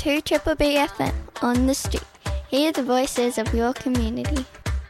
to Triple B FM on the street. Hear the voices of your community.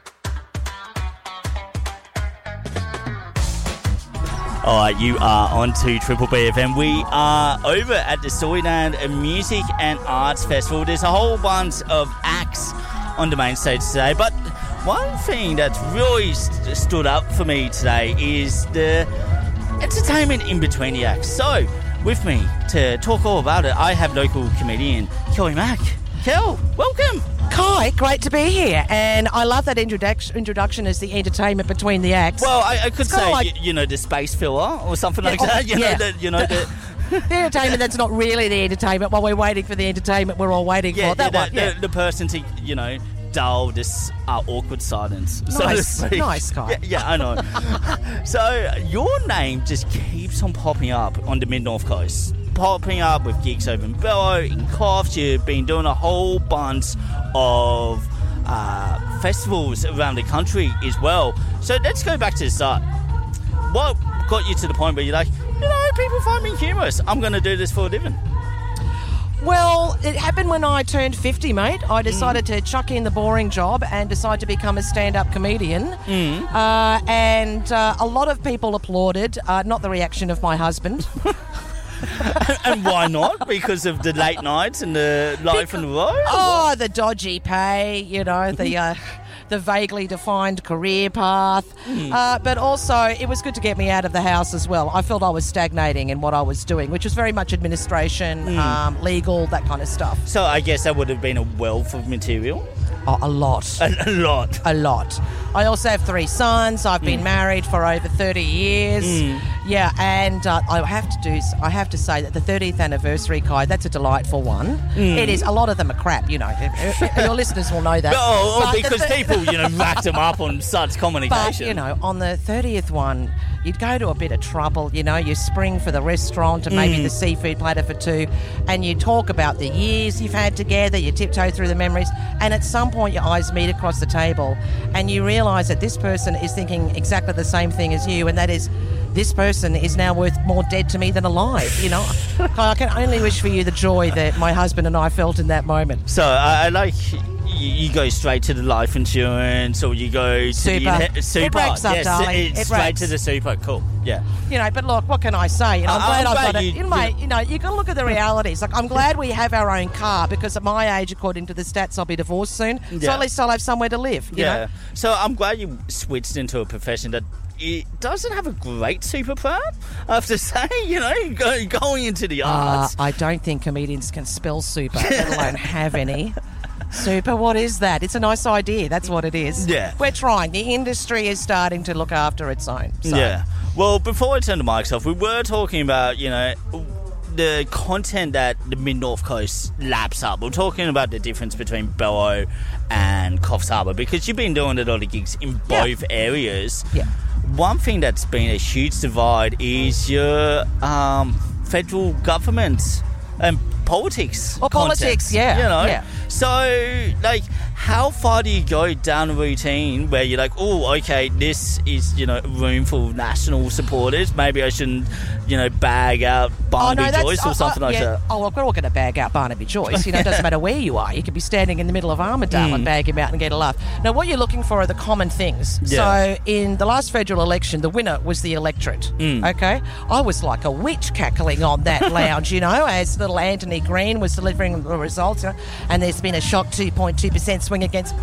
All right, you are on to Triple B FM. We are over at the Storyland Music and Arts Festival. There's a whole bunch of acts on the main stage today, but one thing that's really stood up for me today is the entertainment in between the acts. So, with me to talk all about it, I have local comedian Kelly Mack. Kel, welcome. Kai, great to be here, and I love that introduction as the entertainment between the acts. Well, I could say, like, the space filler or something like that. The entertainment that's not really the entertainment while we're waiting for the entertainment we're all waiting for. The person to, dull this awkward silence. Nice, Kai. Yeah, I know. So, your name just keeps on popping up on the Mid-North Coast. Popping up with gigs over in Bello, in Coffs. You've been doing a whole bunch of festivals around the country as well. So let's go back to the start. What got you to the point where you're like, people find me humorous, I'm going to do this for a living? Well, it happened when I turned 50, mate. I decided to chuck in the boring job and decide to become a stand-up comedian. And a lot of people applauded, not the reaction of my husband. And why not? Because of the late nights and the life on the road? Oh, the dodgy pay, the vaguely defined career path. But also, it was good to get me out of the house as well. I felt I was stagnating in what I was doing, which was very much administration, legal, that kind of stuff. So I guess that would have been a wealth of material? Oh, a lot. A lot. A lot. I also have 3 sons. I've been married for over 30 years. Yeah, and I have to say that the 30th anniversary, Kai, that's a delightful one. It is. A lot of them are crap, Your listeners will know that. Because people, racked them up on such communication. But, on the 30th one, you'd go to a bit of trouble, you spring for the restaurant and maybe the seafood platter for 2, and you talk about the years you've had together, you tiptoe through the memories, and at some point your eyes meet across the table and you realise that this person is thinking exactly the same thing as you, and that is, this person is now worth more dead to me than alive, I can only wish for you the joy that my husband and I felt in that moment. So I like... You go straight to the life insurance, or you go to super. Super. It breaks up, darling. It's straight to the super. Cool. Yeah. But look, what can I say? I'm glad I've got it. Mate, you got to look at the realities. Like, I'm glad we have our own car because at my age, according to the stats, I'll be divorced soon. So at least I'll have somewhere to live. You know? So I'm glad you switched into a profession that it doesn't have a great super plan, I have to say, going into the arts. I don't think comedians can spell super, let alone have any. Super, what is that? It's a nice idea. That's what it is. Yeah. We're trying. The industry is starting to look after its own. So. Yeah. Well, before I turn the mics off, we were talking about, the content that the Mid-North Coast laps up. We're talking about the difference between Bello and Coffs Harbour because you've been doing a lot of gigs in both areas. Yeah. One thing that's been a huge divide is your federal government and politics. Or politics, yeah. Yeah. So, how far do you go down the routine where you're like, oh, okay, this is, a room full of national supporters. Maybe I shouldn't, bag out Barnaby Joyce or something like that. Oh, well, we're all going to bag out Barnaby Joyce. It doesn't matter where you are. You could be standing in the middle of Armidale and bag him out and get a laugh. Now, what you're looking for are the common things. Yeah. So, in the last federal election, the winner was the electorate. Okay? I was like a witch cackling on that lounge, as little Anthony Green was delivering the results. And there's been a shock 2.2% swing against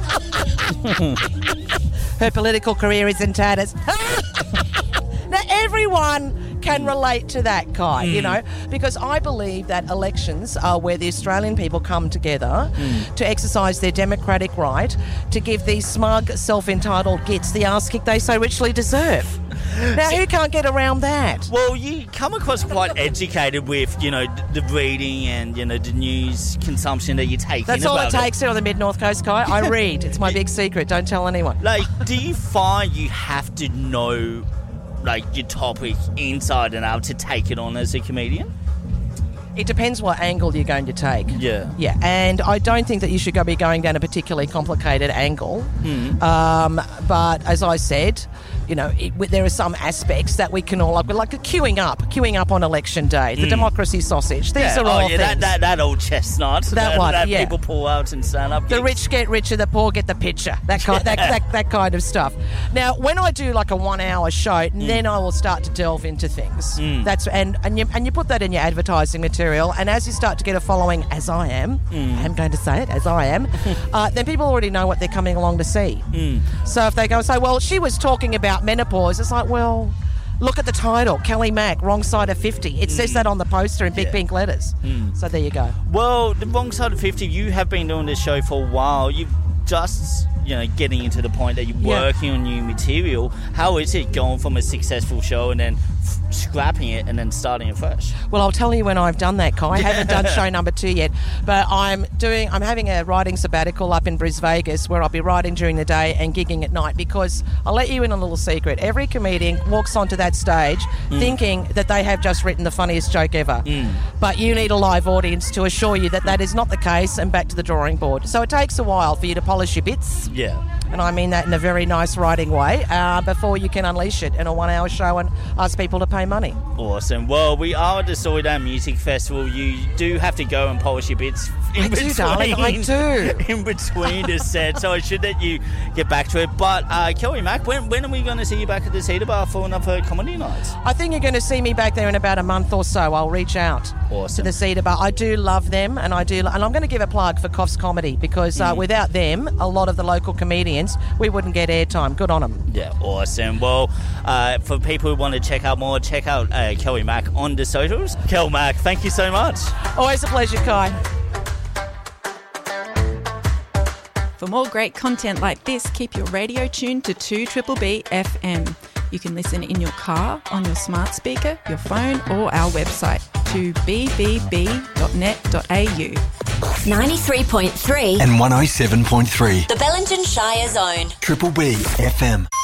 her political career is in tatters. Now everyone can relate to that, Kai, because I believe that elections are where the Australian people come together to exercise their democratic right to give these smug, self-entitled gits the arse kick they so richly deserve. Now, who can't get around that? Well, you come across quite educated with, the reading and, the news consumption that you take. That's all it takes on the Mid-North Coast, Kai. I read. It's my big secret. Don't tell anyone. Do you find you have to know, your topic inside and out to take it on as a comedian? It depends what angle you're going to take. Yeah. Yeah, and I don't think that you should be going down a particularly complicated angle. But as I said, there are some aspects that we can all like queuing up on election day, the democracy sausage. These are all things. That old chestnut. That people pull out and stand up. The rich get richer, the poor get the picture. That kind of stuff. Now, when I do like a 1 hour show, then I will start to delve into things. That's and you put that in your advertising material, and as you start to get a following, as I am, I'm going to say it, as I am, then people already know what they're coming along to see. So if they go and say, well, she was talking about menopause, it's like, well, look at the title, Kelly Mack, Wrong Side of 50. It says that on the poster in big pink letters. So there you go. Well, the Wrong Side of 50, you have been doing this show for a while. You've just, getting into the point that you're working on new material. How is it going from a successful show and then scrapping it and then starting it fresh? Well, I'll tell you when I've done that, Kai. I haven't done show number 2 yet, but I'm having a writing sabbatical up in Bris Vegas where I'll be writing during the day and gigging at night, because I'll let you in on a little secret. Every comedian walks onto that stage thinking that they have just written the funniest joke ever, but you need a live audience to assure you that is not the case, and back to the drawing board. So it takes a while for you to polish your bits. Yeah. And I mean that in a very nice writing way, before you can unleash it in a 1 hour show and ask people to pay money. Awesome. Well, we are at the Storydown Music Festival. You do have to go and polish your bits in between. Darling, I do. In between the set, so I should let you get back to it. But Kelly Mack, when are we going to see you back at the Cedar Bar for another comedy night? I think you're going to see me back there in about a month or so. I'll reach out to the Cedar Bar. I do love them, and I'm going to give a plug for Coffs Comedy, because without them, a lot of the local comedians, we wouldn't get airtime. Good on them. Yeah, awesome. Well, for people who want to check out more, check out Kelly Mack on the socials. Kel Mack, thank you so much. Always a pleasure, Kai. For more great content like this, keep your radio tuned to 2BBB FM. You can listen in your car, on your smart speaker, your phone, or our website, 2bbb.net.au. 93.3 and 107.3. The Bellingen Shire Zone. Triple B FM.